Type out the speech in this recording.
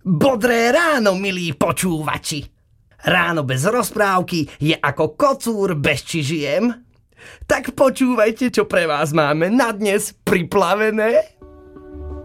Bodré ráno, milí počúvači. Ráno bez rozprávky je ako kocúr bez čižiem. Tak počúvajte, čo pre vás máme na dnes priplavené.